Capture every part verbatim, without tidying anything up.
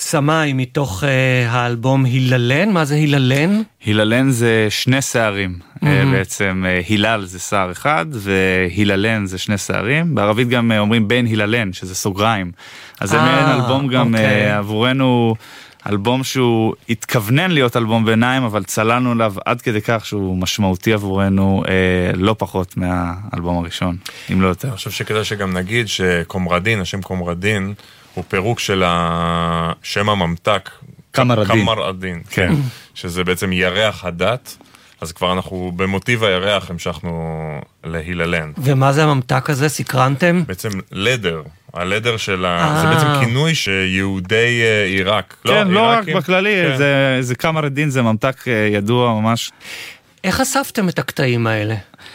סמאי מתוך uh, האלבום היללן. מה זה היללן? היללן זה שני שערים, mm-hmm. בעצם הילל זה שער אחד והיללן זה שני שערים, בערבית גם אומרים בין היללן שזה סוגריים, אז זה מעין אלבום גם okay. עבורנו, אלבום שהוא התכוונן להיות אלבום ביניים, אבל צללנו עליו עד כדי כך שהוא משמעותי עבורנו לא פחות מהאלבום הראשון, אם לא יותר. אני חושב שכדאי שגם נגיד שקומרדין, השם קומרדין הוא פירוק של השם הממתק קמרדין, קמרדין, כן, שזה בעצם ירח הדת, אז כבר אנחנו במוטיב הירח המשכנו להיללן. ומה זה הממתק הזה? סקרנתם? בעצם לדר, הלדר של ה... זה בעצם כינוי שיהודי עיראק. כן, לא רק בכללי, זה קמרדין, זה ממתק ידוע ממש. איך אספתם את הקטעים האלה?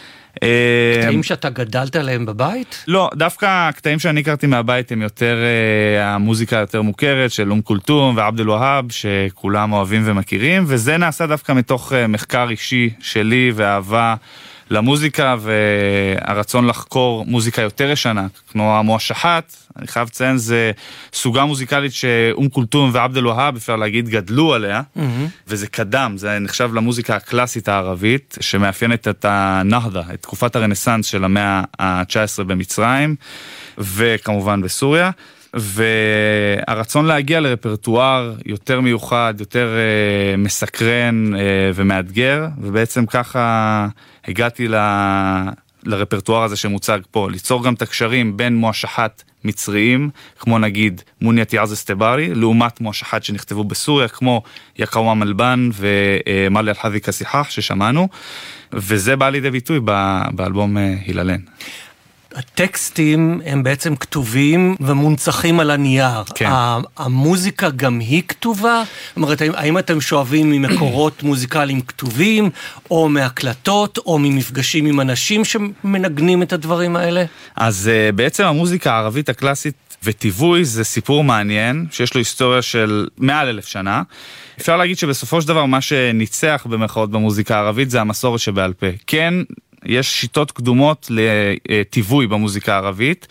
קטעים שאתה גדלת עליהם בבית? לא, דווקא הקטעים שאני הכרתי מהבית הם יותר המוזיקה יותר מוכרת של אום כולתום ועבד אל והאב שכולם אוהבים ומכירים, וזה נעשה דווקא מתוך מחקר אישי שלי ואהבה למוזיקה והרצון לחקור מוזיקה יותר ישנה, כמו המואשחת. אני חייב לציין, זה סוגה מוזיקלית שאום כולתום ועבד אל והאב, אפשר להגיד, גדלו עליה, mm-hmm. וזה קדם, זה נחשב למוזיקה הקלאסית הערבית, שמאפיינת את הנהדה, את תקופת הרנסנס של המאה ה-תשע עשרה במצרים, וכמובן בסוריה, והרצון להגיע לרפרטואר יותר מיוחד, יותר uh, מסקרן uh, ומאתגר, ובעצם ככה הגעתי ל... לרפרטואר הזה שמוצג פה, ליצור גם את הקשרים בין מואשחת מצריים, כמו נגיד מוניית יעז אסטברי, לעומת מואשחת שנכתבו בסוריה, כמו יקאומה מלבן ומאלי אל-חדי כסיחח ששמענו, וזה בא לידי ביטוי באלבום היללן. הטקסטים הם בעצם כתובים ומונצחים על הנייר. כן. המוזיקה גם היא כתובה? זאת אומרת, האם אתם שואבים ממקורות מוזיקליים כתובים, או מהקלטות, או ממפגשים עם אנשים שמנגנים את הדברים האלה? אז בעצם המוזיקה הערבית הקלאסית וטיווי זה סיפור מעניין, שיש לו היסטוריה של מעל אלף שנה. אפשר להגיד שבסופו של דבר מה שניצח במרכאות במוזיקה הערבית זה המסורת שבעל פה. כן, יש שיטות קדומות לטיווי במוזיקה הערבית,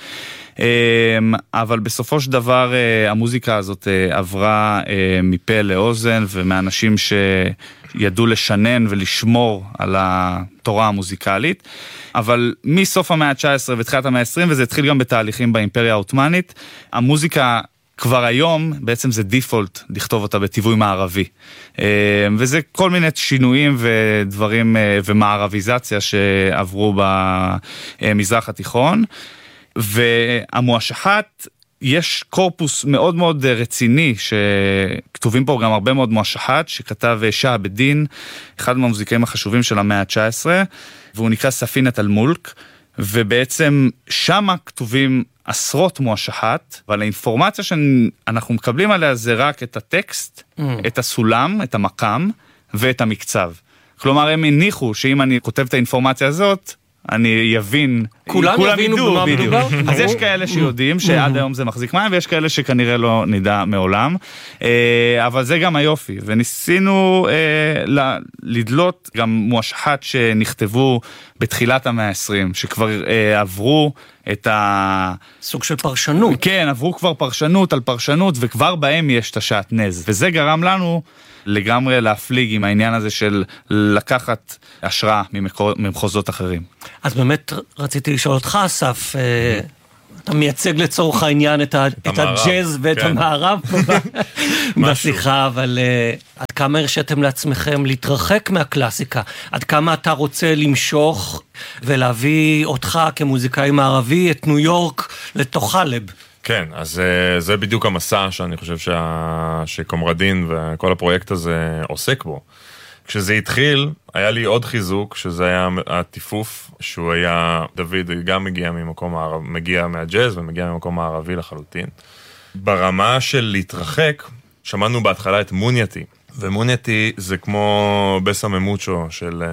אבל בסופו של דבר המוזיקה הזאת עברה מפה לאוזן, ומאנשים שידעו לשנן ולשמור על התורה המוזיקלית, אבל מסוף המאה ה-תשע עשרה ותחילת המאה ה-עשרים, וזה התחיל גם בתהליכים באימפריה העות'מאנית, המוזיקה כבר היום, בעצם זה דיפולט לכתוב אותה בטיווי מערבי. וזה כל מיני שינויים ודברים ומערביזציה שעברו במזרח התיכון. והמואשחת, יש קורפוס מאוד מאוד רציני, שכתובים פה גם הרבה מאוד מואשחת, שכתב שהב א-דין, אחד מהמוזיקאים החשובים של המאה ה-תשע עשרה, והוא נקרא ספינת אל-מולק, ובעצם שמה כתובים עשרות מואשחת, אבל האינפורמציה שאנחנו מקבלים עליה זה רק את הטקסט, mm. את הסולם, את המקם ואת המקצב. כלומר, הם הניחו שאם אני כותב את האינפורמציה הזאת, אני יבין, כולם, כולם יבינו במה מדובר. אז יש כאלה שיודעים שעד היום זה מחזיק מים, ויש כאלה שכנראה לא נדע מעולם, אבל זה גם היופי, וניסינו לדלות גם מואשחת שנכתבו בתחילת המאה ה-עשרים, שכבר עברו את ה... סוג של פרשנות. כן, עברו כבר פרשנות על פרשנות, וכבר בהם יש את השעטנז, וזה גרם לנו לגמרי להפליג עם העניין הזה של לקחת השראה ממחוזות אחרים. אז באמת רציתי לשאול אותך, אסף, אתה מייצג לצורך העניין את הג'אז ואת המערב בשיחה, אבל עד כמה הרשיתם לעצמכם להתרחק מהקלאסיקה? עד כמה אתה רוצה למשוך ולהביא אותך כמוזיקאי מערבי את ניו יורק לתוך חלב? כן, אז זה בדיוק המסע שאני חושב שה... שקומרדין וכל הפרויקט הזה עוסק בו. כשזה התחיל, היה לי עוד חיזוק, שזה היה הטיפוף, שהוא היה, דוד גם מגיע ממקום הערב, מגיע מהג'אז ומגיע ממקום הערבי לחלוטין. ברמה של להתרחק, שמענו בהתחלה את מונייתי, ומונייתי זה כמו בסה ממוצ'ו של...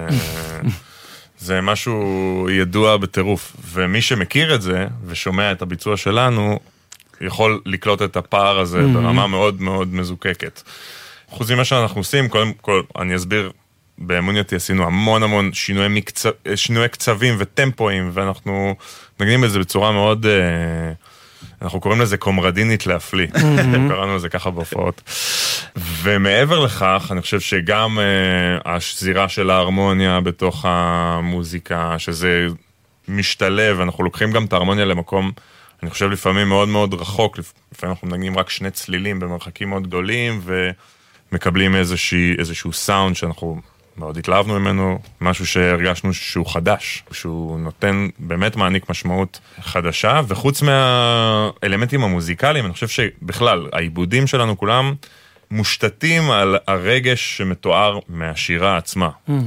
זה משהו ידוע בטירוף, ומי שמכיר את זה ושומע את הביצוע שלנו, יכול לקלוט את הפער הזה mm-hmm. ברמה מאוד מאוד מזוקקת. חוץ ממה שאנחנו עושים, קודם כל, אני אסביר, באמונייתי עשינו המון המון שינויי, מקצ... שינויי קצבים וטמפואים, ואנחנו נגנים את זה בצורה מאוד, אנחנו קוראים לזה קומרדינית להפליא, קראנו לזה ככה בהופעות. ומעבר לכך, אני חושב שגם השזירה של ההרמוניה בתוך המוזיקה, שזה משתלב, אנחנו לוקחים גם את ההרמוניה למקום, אני חושב לפעמים מאוד מאוד רחוק, לפעמים אנחנו מנגנים רק שני צלילים במרחקים מאוד גדולים, ומקבלים איזשהו סאונד שאנחנו מאוד התלהבנו ממנו, משהו שהרגשנו שהוא חדש, שהוא נותן, באמת מעניק משמעות חדשה, וחוץ מהאלמנטים המוזיקליים, אני חושב שבכלל, העיבודים שלנו כולם מושתתים על הרגש שמתואר מהשירה עצמה.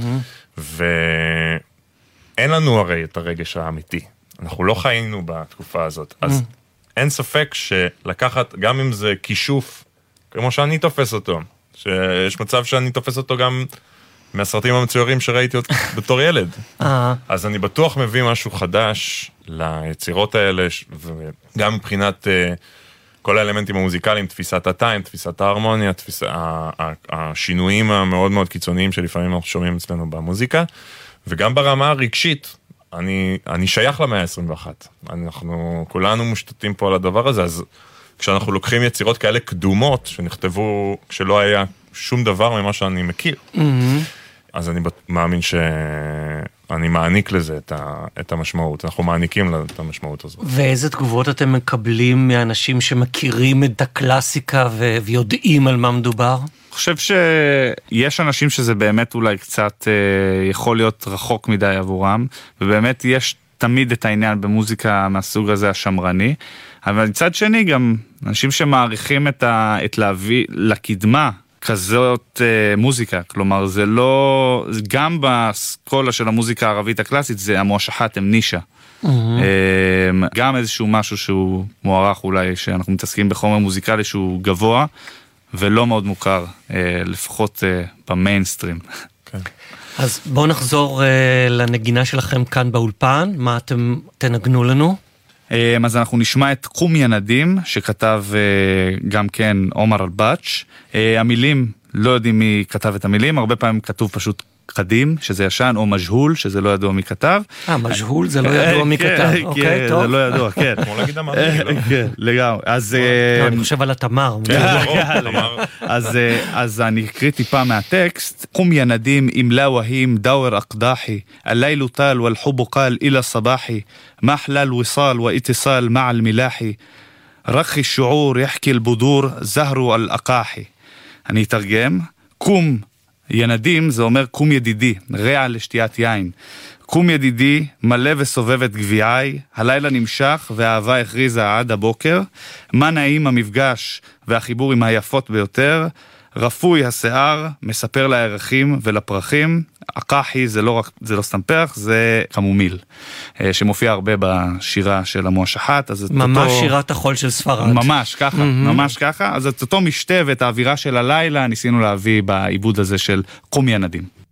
ואין לנו הרי את הרגש האמיתי. אנחנו לא חיינו בתקופה הזאת. אז אין ספק שלקחת, גם אם זה כישוף, כמו שאני תופס אותו, שיש מצב שאני תופס אותו גם מהסרטים המצוירים שראיתי בתור ילד. אז אני בטוח מביא משהו חדש ליצירות האלה, וגם מבחינת כל האלמנטים המוזיקליים, תפיסת הטיים, תפיסת ההרמוניה, השינויים המאוד מאוד קיצוניים שלפעמים אנחנו שומעים אצלנו במוזיקה, וגם ברמה הרגשית, אני, אני שייך למאה ה-עשרים ואחת. אנחנו כולנו מושתתים פה על הדבר הזה, אז כשאנחנו לוקחים יצירות כאלה קדומות, שנכתבו כשלא היה שום דבר ממה שאני מכיר, אז אני מאמין שאני מעניק לזה את, ה, את המשמעות, אנחנו מעניקים לה את המשמעות הזאת. ואיזה תגובות אתם מקבלים מאנשים שמכירים את הקלאסיקה ו- ויודעים על מה מדובר? אני חושב שיש אנשים שזה באמת אולי קצת אה, יכול להיות רחוק מדי עבורם, ובאמת יש תמיד את העניין במוזיקה מהסוג הזה השמרני, אבל מצד שני גם אנשים שמעריכים את, ה, את להביא לקדמה, כזאת אה, מוזיקה, כלומר זה לא, גם בסקולה של המוזיקה הערבית הקלאסית זה המואשחת, הם נישה. Mm-hmm. אה, גם איזשהו משהו שהוא מוערך אולי, שאנחנו מתעסקים בחומר מוזיקלי שהוא גבוה, ולא מאוד מוכר, אה, לפחות אה, במיינסטרים. כן. אז בואו נחזור אה, לנגינה שלכם כאן באולפן, מה אתם תנגנו לנו? אז אנחנו נשמע את קום ינדים, שכתב גם כן עומר אלבאץ'. המילים, לא יודעים מי כתב את המילים, הרבה פעמים כתוב פשוט קדים, שזה ישן, או מג'הול, שזה לא ידוע מי כתב. אה, מג'הול זה לא ידוע מי כתב, אוקיי, טוב. זה לא ידוע, כן. כמו להגיד אמרתי, לא? כן, לגמרי. אז... אני חושב על התמר. אז אני אקריא טיפה מהטקסט. קום ינדים עם לה והם דאור אקדחי, הליל טל והלחוב קל אילה סבחי, מחלה الوصال واتصال مع الملاحي, رخي الشعور يحكي البدور زهروا الأقاحي. אני אתרגם. קום ינדים זה אומר קום ידידי, רע לשתיית יין. קום ידידי, מלא וסובב את גביעי, הלילה נמשך והאהבה הכריזה עד הבוקר. מה נעים המפגש והחיבור עם היפות ביותר. רפוי השיער, מספר לערכים ולפרחים. הקחי זה לא רק, זה לא סתם פרח, זה כמומיל, שמופיע הרבה בשירה של המואשחת. ממש אותו... שירת החול של ספרד. ממש ככה, mm-hmm. ממש ככה. אז את אותו משתה ואת האווירה של הלילה ניסינו להביא בעיבוד הזה של קום ינדים.